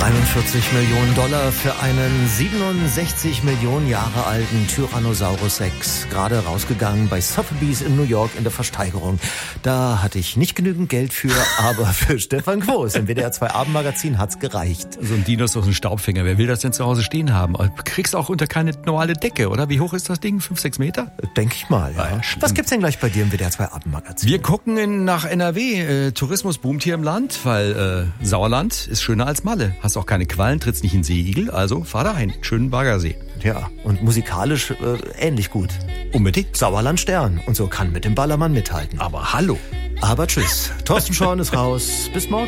41 Millionen Dollar für einen 67 Millionen Jahre alten Tyrannosaurus Rex. Gerade rausgegangen bei Sotheby's in New York in der Versteigerung. Da hatte ich nicht genügend Geld für, aber für Stefan Quos im WDR 2 Abendmagazin hat's gereicht. So ein Dino ist doch ein Staubfänger. Wer will das denn zu Hause stehen haben? Du kriegst auch unter keine normale Decke, oder? Wie hoch ist das Ding? 5, 6 Meter? Denke ich mal, ja. Was gibt's denn gleich bei dir im WDR 2 Abendmagazin? Wir gucken nach NRW. Tourismus boomt hier im Land, weil Sauerland ist schöner als Malle. Hast auch keine Quallen, trittst nicht in Seeigel, also fahr dahin. Schönen Baggersee. Ja, und musikalisch ähnlich gut. Unbedingt. Sauerland Stern und so kann mit dem Ballermann mithalten. Aber hallo. Aber tschüss. Thorsten Schorn ist raus. Bis morgen.